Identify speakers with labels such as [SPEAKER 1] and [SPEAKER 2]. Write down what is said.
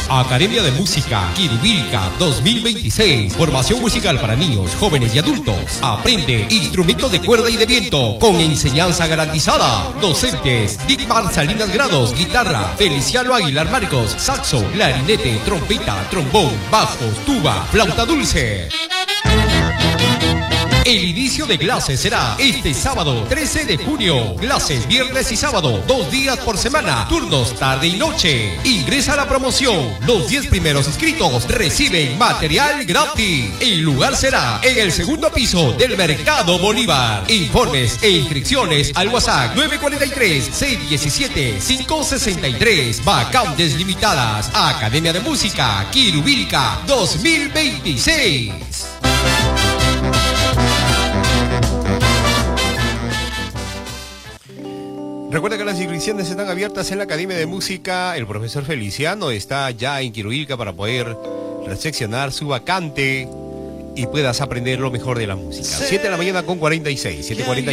[SPEAKER 1] Academia de Música Quirubilca 2026. Formación musical para niños, jóvenes y adultos. Aprende instrumentos de cuerda y de viento con enseñanza garantizada. Docentes: Dickman Salinas Grados, guitarra; Feliciano Aguilar Marcos, saxo, clarinete, trompeta, trombón, bajos, tuba, flauta dulce. El inicio de clases será este sábado 13 de junio. Clases viernes y sábado, 2 días por semana. Turnos tarde y noche. Ingresa a la promoción. Los 10 primeros inscritos reciben material gratis. El lugar será en el segundo piso del Mercado Bolívar. Informes e inscripciones al WhatsApp 943-617-563. Vacantes limitadas. Academia de Música Quirubilca 2026. Recuerda que las inscripciones están abiertas en la Academia de Música. El profesor Feliciano está ya en Quirubilca para poder recepcionar su vacante y puedas aprender lo mejor de la música. 7 de la mañana con 46, 7:46.